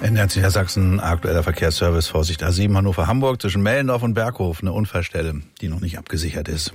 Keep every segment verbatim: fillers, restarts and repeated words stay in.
In der Niedersachsen aktueller Verkehrsservice, Vorsicht A sieben Hannover-Hamburg zwischen Mellendorf und Berghof. Eine Unfallstelle, die noch nicht abgesichert ist.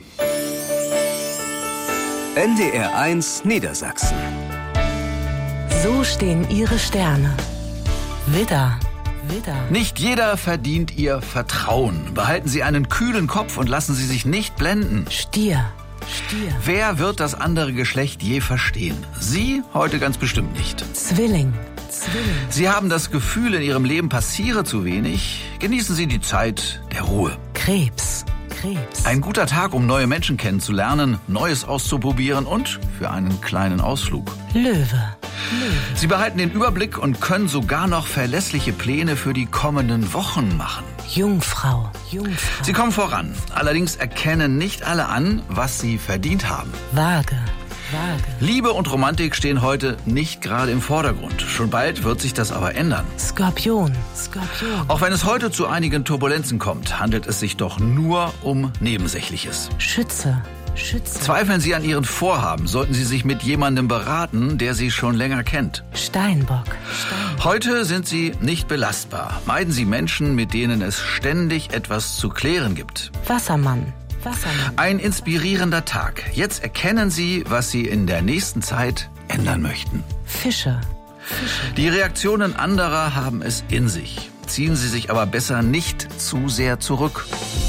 N D R eins Niedersachsen. So stehen ihre Sterne. Widder, Widder. Nicht jeder verdient Ihr Vertrauen. Behalten Sie einen kühlen Kopf und lassen Sie sich nicht blenden. Stier, Stier. Wer wird das andere Geschlecht je verstehen? Sie heute ganz bestimmt nicht. Zwilling, Zwilling. Sie haben das Gefühl, in Ihrem Leben passiere zu wenig. Genießen Sie die Zeit der Ruhe. Krebs, Krebs. Ein guter Tag, um neue Menschen kennenzulernen, Neues auszuprobieren und für einen kleinen Ausflug. Löwe, Löwe. Sie behalten den Überblick und können sogar noch verlässliche Pläne für die kommenden Wochen machen. Jungfrau, Jungfrau. Sie kommen voran. Allerdings erkennen nicht alle an, was sie verdient haben. Waage, Waage. Liebe und Romantik stehen heute nicht gerade im Vordergrund. Schon bald wird sich das aber ändern. Skorpion, Skorpion. Auch wenn es heute zu einigen Turbulenzen kommt, handelt es sich doch nur um Nebensächliches. Schütze, Schütze. Zweifeln Sie an Ihren Vorhaben, sollten Sie sich mit jemandem beraten, der Sie schon länger kennt. Steinbock, Steinbock. Heute sind Sie nicht belastbar. Meiden Sie Menschen, mit denen es ständig etwas zu klären gibt. Wassermann, Wassermann. Ein inspirierender Tag. Jetzt erkennen Sie, was Sie in der nächsten Zeit ändern möchten. Fische, Fische. Die Reaktionen anderer haben es in sich. Ziehen Sie sich aber besser nicht zu sehr zurück.